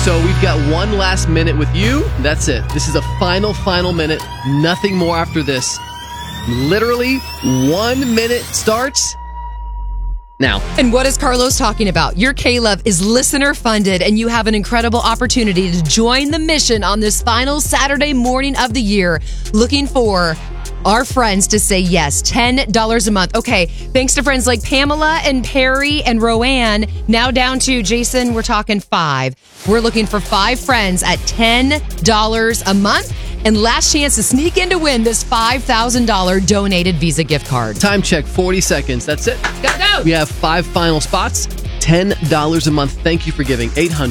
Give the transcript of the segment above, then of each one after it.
So we've got one last minute with you. That's it. This is a final minute. Nothing more after this. Literally 1 minute starts now. And what is Carlos talking about? Your K-Love is listener funded, and you have an incredible opportunity to join the mission on this final Saturday morning of the year, looking for our friends to say yes. $10 a month. Okay, thanks to friends like Pamela and Perry and Roanne, now down to Jason, we're talking 5. We're looking for 5 friends at $10 a month. And last chance to sneak in to win this $5,000 donated Visa gift card. Time check, 40 seconds. That's it. Go. We have 5 final spots. $10 a month. Thank you for giving.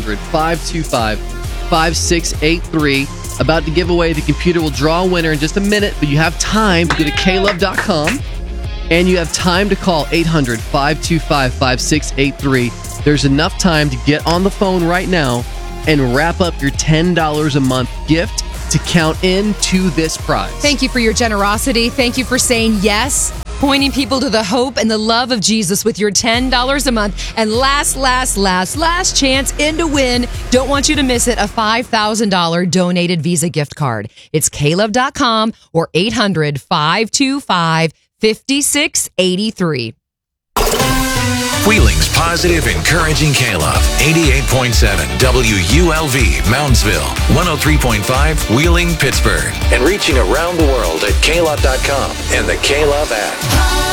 800-525-5683. About to give away. The computer will draw a winner in just a minute, but you have time to go to klove.com, and you have time to call 800-525-5683. There's enough time to get on the phone right now and wrap up your $10 a month gift to count into this prize. Thank you for your generosity. Thank you for saying yes, pointing people to the hope and the love of Jesus with your $10 a month. And last chance in to win. Don't want you to miss it. A $5,000 donated Visa gift card. It's klove.com or 800-525-5683. Wheeling's positive, encouraging K-Love. 88.7 WULV, Moundsville. 103.5 Wheeling, Pittsburgh. And reaching around the world at klove.com and the K-Love app.